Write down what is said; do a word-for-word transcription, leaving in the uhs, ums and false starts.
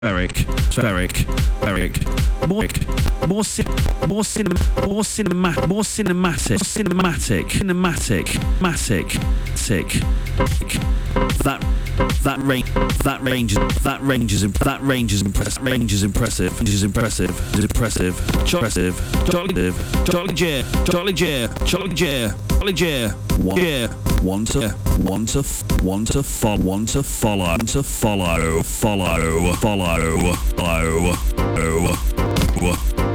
Eric, Eric, Eric, more, more, cin, more, cinem, more cinema, more cinematic, cinematic, cinematic, matic, sick. That, that range, that range, that range is, that range is impressive. Range is impressive. Range is impressive. Is impressive. Impressive. Jolly, Jolly J, Jolly J, Jolly J, Jolly J. One, yeah, one to, one to, one to follow, one to follow, to follow, follow, follow, follow, follow.